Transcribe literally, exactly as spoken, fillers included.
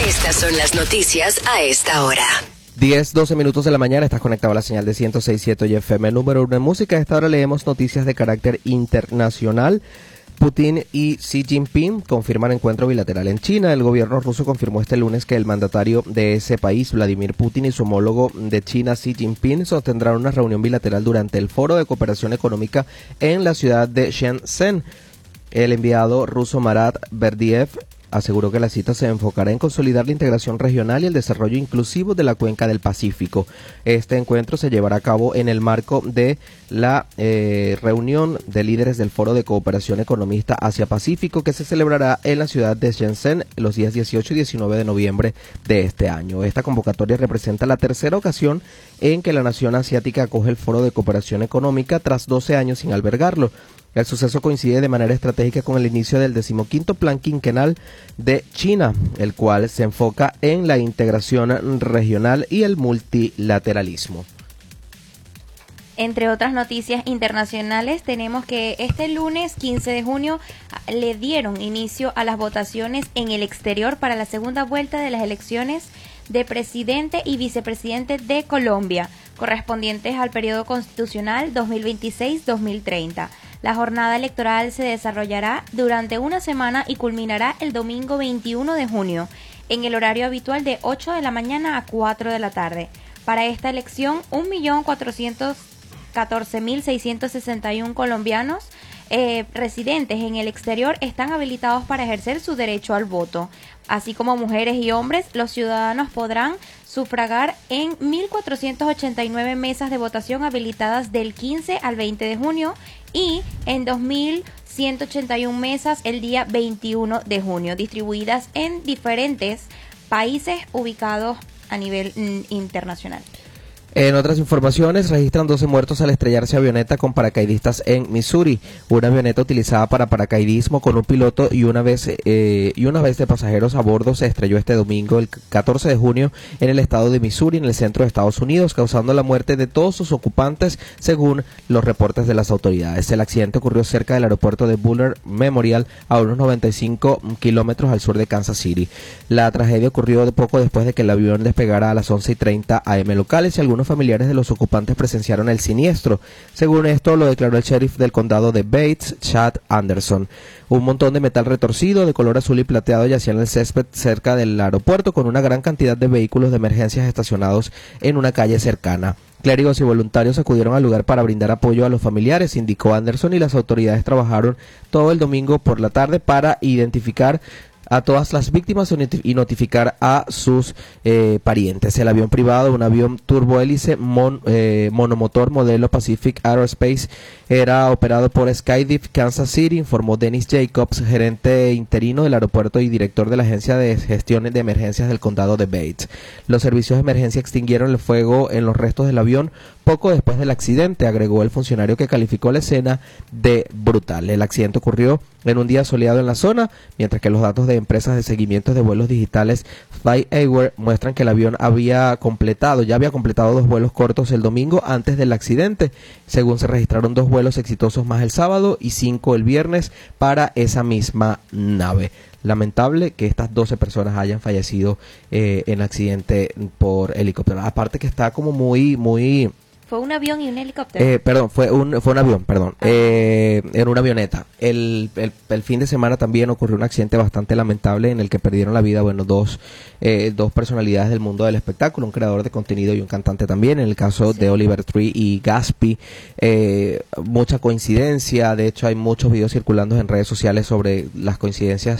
Estas son las noticias a esta hora. diez, doce minutos de la mañana, estás conectado a la señal de ciento seis punto siete y F M, número uno en música. A esta hora leemos noticias de carácter internacional. Putin y Xi Jinping confirman encuentro bilateral en China. El gobierno ruso confirmó este lunes que el mandatario de ese país, Vladimir Putin, y su homólogo de China, Xi Jinping, sostendrán una reunión bilateral durante el Foro de Cooperación Económica en la ciudad de Shenzhen. El enviado ruso Marat Berdiev aseguró que la cita se enfocará en consolidar la integración regional y el desarrollo inclusivo de la cuenca del Pacífico. Este encuentro se llevará a cabo en el marco de la eh, reunión de líderes del Foro de Cooperación Economista Asia-Pacífico, que se celebrará en la ciudad de Shenzhen los días dieciocho y diecinueve de noviembre de este año. Esta convocatoria representa la tercera ocasión en que la nación asiática acoge el Foro de Cooperación Económica tras doce años sin albergarlo. El suceso coincide de manera estratégica con el inicio del decimoquinto plan quinquenal de China, el cual se enfoca en la integración regional y el multilateralismo. Entre otras noticias internacionales, tenemos que este lunes quince de junio le dieron inicio a las votaciones en el exterior para la segunda vuelta de las elecciones de presidente y vicepresidente de Colombia, correspondientes al periodo constitucional dos mil veintiséis a dos mil treinta. La jornada electoral se desarrollará durante una semana y culminará el domingo veintiuno de junio, en el horario habitual de ocho de la mañana a cuatro de la tarde. Para esta elección, un millón cuatrocientos catorce mil seiscientos sesenta y uno colombianos eh, residentes en el exterior están habilitados para ejercer su derecho al voto. Así como mujeres y hombres, los ciudadanos podrán sufragar en mil cuatrocientas ochenta y nueve mesas de votación habilitadas del quince al veinte de junio y en dos mil ciento ochenta y una mesas el día veintiuno de junio, distribuidas en diferentes países ubicados a nivel mm, internacional. En otras informaciones, registran doce muertos al estrellarse avioneta con paracaidistas en Missouri. Una avioneta utilizada para paracaidismo con un piloto y una vez eh, y una vez de pasajeros a bordo se estrelló este domingo, el catorce de junio, en el estado de Missouri, en el centro de Estados Unidos, causando la muerte de todos sus ocupantes, según los reportes de las autoridades. El accidente ocurrió cerca del aeropuerto de Buller Memorial, a unos noventa y cinco kilómetros al sur de Kansas City. La tragedia ocurrió de poco después de que el avión despegara a las once y treinta a eme locales y algunos familiares de los ocupantes presenciaron el siniestro. Según esto, lo declaró el sheriff del condado de Bates, Chad Anderson. Un montón de metal retorcido de color azul y plateado yacía en el césped cerca del aeropuerto, con una gran cantidad de vehículos de emergencias estacionados en una calle cercana. Clérigos y voluntarios acudieron al lugar para brindar apoyo a los familiares, indicó Anderson, y las autoridades trabajaron todo el domingo por la tarde para identificar a todas las víctimas y notificar a sus eh, parientes. El avión privado, un avión turbohélice mon, eh, monomotor modelo Pacific Aerospace, era operado por Skydive Kansas City, informó Dennis Jacobs, gerente interino del aeropuerto y director de la agencia de gestión de emergencias del condado de Bates. Los servicios de emergencia extinguieron el fuego en los restos del avión poco después del accidente, agregó el funcionario, que calificó la escena de brutal. El accidente ocurrió en un día soleado en la zona, mientras que los datos de empresas de seguimiento de vuelos digitales FlightAware muestran que el avión había completado, ya había completado dos vuelos cortos el domingo antes del accidente. Según se registraron dos vuelos exitosos más el sábado y cinco el viernes para esa misma nave. Lamentable que estas doce personas hayan fallecido eh, en accidente por helicóptero. Aparte que está como muy, muy... ¿Fue un avión y un helicóptero? Eh, perdón, fue un fue un avión, perdón. Ah. Eh, en una avioneta. El, el, el fin de semana también ocurrió un accidente bastante lamentable en el que perdieron la vida, bueno, dos eh, dos personalidades del mundo del espectáculo, un creador de contenido y un cantante también. En el caso sí. de Oliver Tree y Gatsby, eh, mucha coincidencia. De hecho, hay muchos videos circulando en redes sociales sobre las coincidencias